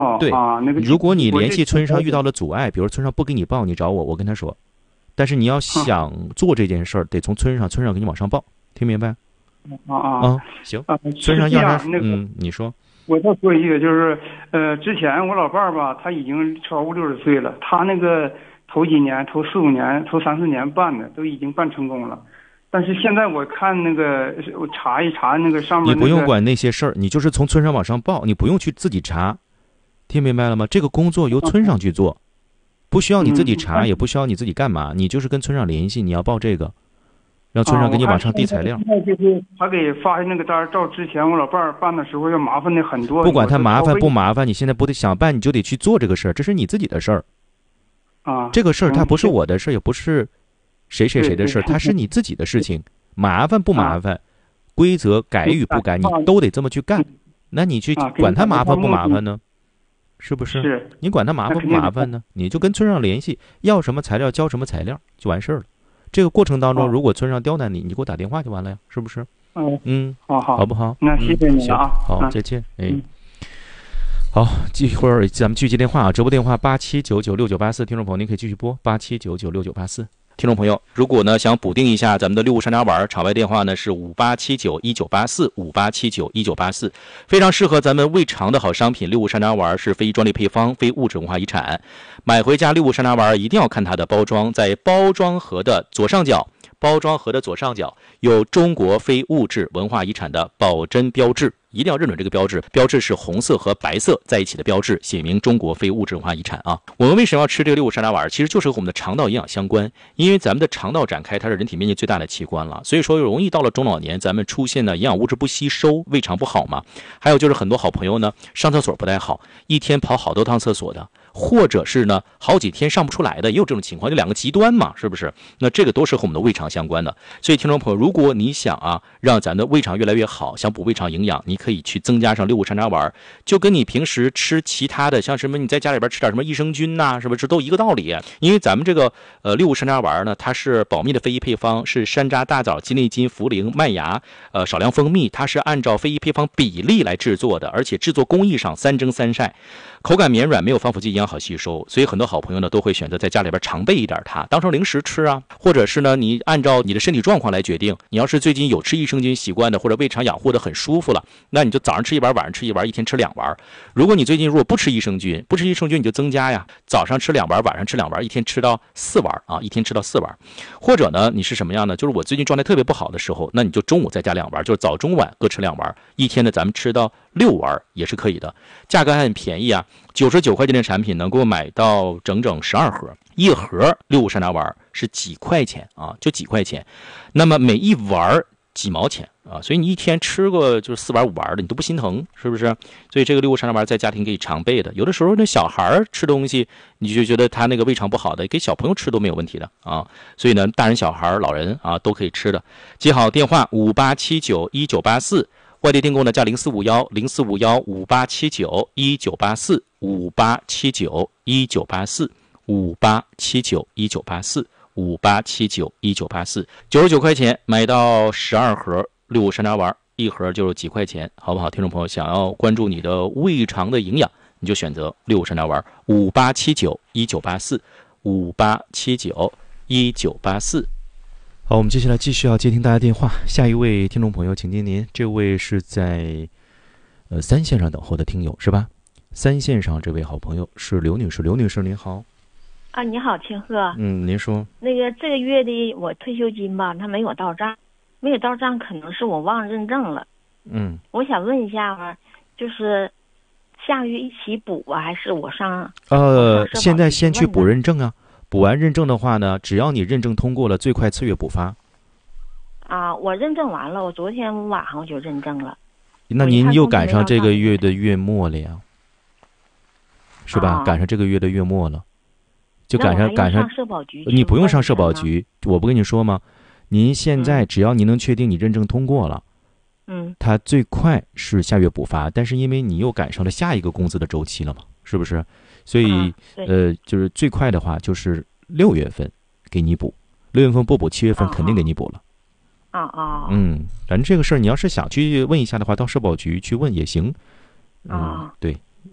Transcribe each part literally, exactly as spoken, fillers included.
对啊，那个如果你联系村上遇到了了阻碍，比如村上不给你报，你找我，我跟他说。但是你要想做这件事儿，得从村上，村上给你往上报，听明白？ 啊啊啊，行， 啊， 村上要啥？ 那个、 嗯，你说。 我再说一个，就是呃，之前我老伴儿吧，他已经超过六十岁了，他那个头几年、头四五年、头三四年办的都已经办成功了，但是现在我看那个，我查一查那个上面、那个， 你不用管那些事儿，你就是从村上往上报，你不用去自己查，听明白了吗？这个工作由村上去做，不需要你自己查， 嗯、 也不需要你自己干嘛，你就是跟村上联系，你要报这个。让村上给你往上递材料。 现在就是他给发那个单，照之前我老伴儿办的时候要麻烦的很多。 不管他麻烦不麻烦，你现在不得想办，你就得去做这个事儿，这是你自己的事儿。 啊， 这个事儿它不是我的事儿，也不是谁谁谁的事儿，它是你自己的事情。麻烦不麻烦，规则改与不改，你都得这么去干。那你去管他麻烦不麻烦呢？是不是？ 是。 你管他麻烦不麻烦呢？你就跟村上联系，要什么材料交什么材料就完事儿了。这个过程当中，如果村上刁难你，你给我打电话就完了呀，是不是？ 嗯嗯， 好好， 好不好？ 那谢谢你了啊， 好，再见。哎，好，一会儿咱们继续接电话啊，直播电话八七九九六九八四，听众朋友您可以继续拨八七九九六九八四。听众朋友，如果呢想补丁一下咱们的六物山楂丸，场外电话呢是五八七九一九八四五八七九一九八四，非常适合咱们胃肠的好商品。六物山楂丸是非专利配方，非物质文化遗产。买回家六物山楂丸一定要看它的包装，在包装盒的左上角，包装盒的左上角有中国非物质文化遗产的保真标志，一定要认准这个标志，标志是红色和白色在一起的标志，写明中国非物质文化遗产啊。我们为什么要吃这个六物山楂丸？其实就是和我们的肠道营养相关，因为咱们的肠道展开，它是人体面积最大的器官了，所以说容易到了中老年，咱们出现呢营养物质不吸收，胃肠不好嘛。还有就是很多好朋友呢上厕所不太好，一天跑好多趟厕所的，或者是呢好几天上不出来的，也有这种情况，就两个极端嘛，是不是？那这个都是和我们的胃肠相关的。所以听众朋友，如果你想啊让咱的胃肠越来越好，想补胃肠营养，你可以去增加上六物山楂丸，就跟你平时吃其他的像什么你在家里边吃点什么益生菌呐、啊，是不是都一个道理？因为咱们这个呃六物山楂丸呢，它是保密的非遗配方，是山楂、大枣、鸡内金、茯苓、麦芽，呃少量蜂蜜，它是按照非遗配方比例来制作的，而且制作工艺上三蒸三晒，口感绵软，没有防腐剂，营养好吸收。所以很多好朋友呢都会选择在家里边常备一点它，当成零食吃啊，或者是呢你按照你的身体状况来决定。你要是最近有吃益生菌习惯的，或者胃肠养护的很舒服了，那你就早上吃一丸，晚上吃一丸，一天吃两丸。如果你最近如果不吃益生菌，不吃益生菌你就增加呀，早上吃两丸，晚上吃两丸，一天吃到四丸啊，一天吃到四丸。或者呢你是什么样呢？就是我最近状态特别不好的时候，那你就中午再加两丸，就是早中晚各吃两丸，一天呢咱们吃到六丸也是可以的，价格还很便宜啊，九十九块钱的产品能够买到整整十二盒，一盒六物山楂丸是几块钱啊，就几块钱，那么每一丸几毛钱啊，所以你一天吃个就是四丸五丸的，你都不心疼，是不是？所以这个六物山楂丸在家庭可以常备的，有的时候那小孩吃东西，你就觉得他那个胃肠不好的，给小朋友吃都没有问题的啊。所以呢，大人小孩老人啊都可以吃的。记好电话五八七九一九八四，外地订购呢加零四五幺零四五幺五八七九一九八四五八七九一九八四五八七九一九八四。五八七九一九八四，九十九块钱买到十二盒六物山楂丸，一盒就是几块钱，好不好？听众朋友，想要关注你的胃肠的营养，你就选择六物山楂丸，五八七九一九八四，五八七九一九八四。好，我们接下来继续要接听大家电话。下一位听众朋友，请听您，这位是在呃三线上等候的听友是吧？三线上这位好朋友是刘女士，刘女士您好。 啊，你好，清鹤。 嗯，您说。 那个这个月的我退休金吧，它没有到账，没有到账，可能是我忘认证了。 嗯， 我想问一下吧，就是下个月一起补啊，还是我上？ 呃，现在先去补认证啊。补完认证的话呢，只要你认证通过了，最快次月补发。 啊，我认证完了，我昨天晚上我就认证了。 那您又赶上这个月的月末了呀，是吧？啊、赶上这个月的月末了。就赶上赶上，你不用上社保局，我不跟你说吗？您现在只要您能确定你认证通过了， 嗯， 它最快是下月补发，但是因为你又赶上了下一个工资的周期了嘛，是不是？所以、 啊、 呃，就是最快的话就是六月份给你补，六月份不补，七月份肯定给你补了。 啊啊， 嗯，反正这个事儿你要是想去问一下的话，到社保局去问也行。嗯， 啊， 对。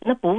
那不